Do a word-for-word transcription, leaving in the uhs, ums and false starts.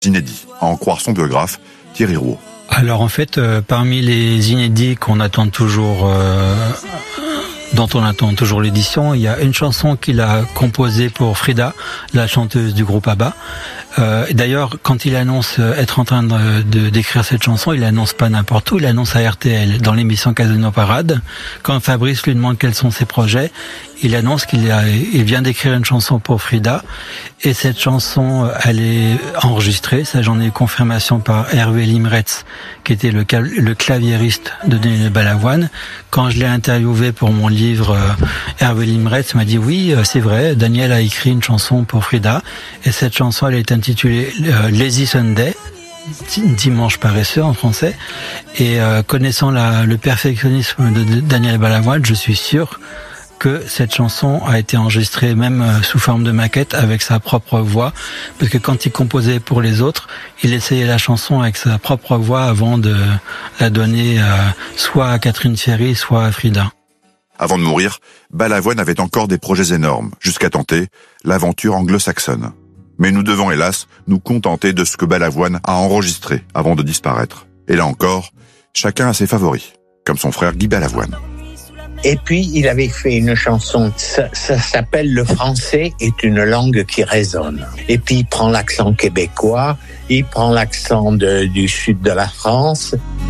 inédits, à en croire son biographe, Thierry Rouault. Alors en fait, euh, parmi les inédits qu'on attend toujours, euh, dont on attend toujours l'édition, il y a une chanson qu'il a composée pour Frida, la chanteuse du groupe ABBA. Euh, d'ailleurs, quand il annonce être en train de, de d'écrire cette chanson, il l'annonce pas n'importe où, il l'annonce à R T L, dans l'émission Casino Parade. Quand Fabrice lui demande quels sont ses projets, il annonce qu'il a, il vient d'écrire une chanson pour Frida, et cette chanson, elle est enregistrée, ça j'en ai eu confirmation par Hervé Limretz, qui était le, le claviériste de Daniel Balavoine. Quand je l'ai interviewé pour mon livre, Hervé Limretz m'a dit oui, c'est vrai, Daniel a écrit une chanson pour Frida, et cette chanson elle est intitulée euh, Lazy Sunday, dimanche paresseux en français, et euh, connaissant la, le perfectionnisme de, de Daniel Balavoine, je suis sûr que cette chanson a été enregistrée même euh, sous forme de maquette avec sa propre voix, parce que quand il composait pour les autres, il essayait la chanson avec sa propre voix avant de la donner euh, soit à Catherine Ferry, soit à Frida. Avant de mourir, Balavoine avait encore des projets énormes, jusqu'à tenter l'aventure anglo-saxonne. Mais nous devons hélas nous contenter de ce que Balavoine a enregistré avant de disparaître. Et là encore, chacun a ses favoris, comme son frère Guy Balavoine. Et puis, il avait fait une chanson, ça, ça s'appelle « Le français est une langue qui résonne ». Et puis, il prend l'accent québécois, il prend l'accent de, du sud de la France.